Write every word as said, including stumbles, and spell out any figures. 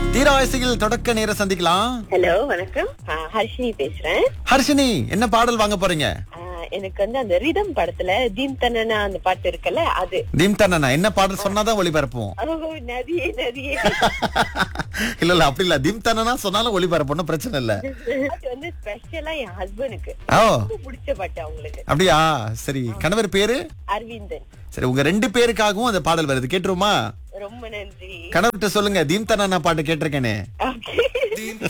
தீராவசியில் தொடக்க நேர சந்திக்கலாம். ஹலோ, வணக்கம். ஆ, ஹர்ஷினி பேசுறேன். ஹர்ஷினி, என்ன பாடல் வாங்க போறீங்க? ஆ, எனக்கு வந்து அந்த ரிதம் படத்துல தீம் தனனா அந்த பாட்டு இருக்குல்ல, அது. தீம் தனனா என்ன பாடல் சொன்னாதான் ஒளிபரப்புவோம். ஓ, நதியே நதியே. இல்ல இல்ல அப்படி இல்ல, தீம் தனனா சொன்னாலும் ஒளிபரப்பணும், பிரச்சனை இல்ல. அது வந்து ஸ்பெஷலா என் ஹஸ்பண்டுக்கு ஓ, ரொம்ப பிடிச்ச பாட்டு அவங்களுக்கு. அப்படியா? சரி, கணவர் பேரு? அரவிந்தன். சரி, உங்க ரெண்டு பேருக்காகவும் அந்த பாடல் வருது, கேட்டுருமா? ரொம்ப நன்றி. கணவர்கிட்ட சொல்லுங்க, தீம் தனனா பாட்டு கேட்டிருக்கேனே. ஓகே.